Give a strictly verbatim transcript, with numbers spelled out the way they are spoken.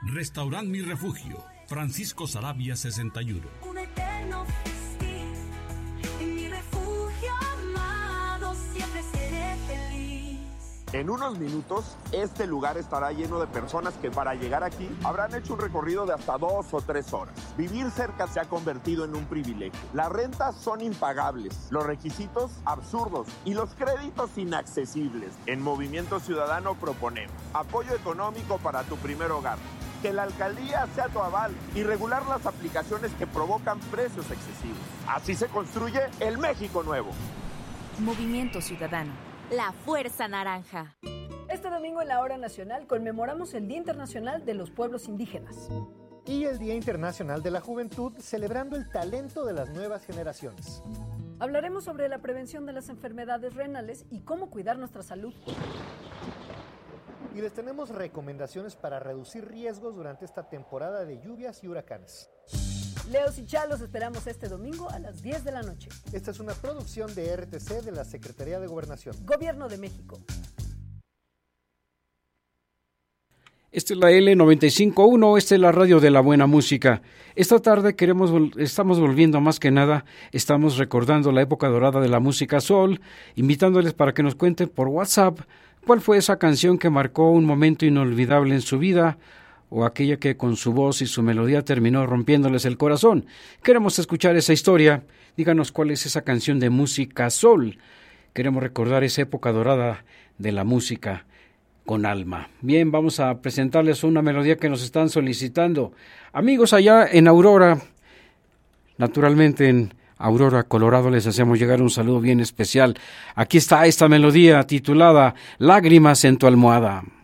Restaurant Mi Refugio, Francisco Saravia sesenta y uno. Un eterno festín, en mi refugio amado siempre seré feliz. En unos minutos, este lugar estará lleno de personas que para llegar aquí habrán hecho un recorrido de hasta dos o tres horas. Vivir cerca se ha convertido en un privilegio. Las rentas son impagables, los requisitos absurdos y los créditos inaccesibles. En Movimiento Ciudadano proponemos apoyo económico para tu primer hogar, que la alcaldía sea tu aval y regular las aplicaciones que provocan precios excesivos. Así se construye el México nuevo. Movimiento Ciudadano, la fuerza naranja. Este domingo en la Hora Nacional conmemoramos el Día Internacional de los Pueblos Indígenas. Y el Día Internacional de la Juventud, celebrando el talento de las nuevas generaciones. Hablaremos sobre la prevención de las enfermedades renales y cómo cuidar nuestra salud. Y les tenemos recomendaciones para reducir riesgos durante esta temporada de lluvias y huracanes. Leos y Chalos esperamos este domingo a las diez de la noche. Esta es una producción de R T C de la Secretaría de Gobernación. Gobierno de México. Esta es la L noventa y cinco punto uno, esta es la radio de la buena música. Esta tarde queremos, estamos volviendo más que nada, estamos recordando la época dorada de la música soul, invitándoles para que nos cuenten por WhatsApp cuál fue esa canción que marcó un momento inolvidable en su vida, o aquella que con su voz y su melodía terminó rompiéndoles el corazón. Queremos escuchar esa historia. Díganos cuál es esa canción de música soul. Queremos recordar esa época dorada de la música con alma. Bien, vamos a presentarles una melodía que nos están solicitando. Amigos allá en Aurora, naturalmente en Aurora, Colorado, les hacemos llegar un saludo bien especial. Aquí está esta melodía titulada Lágrimas en tu almohada.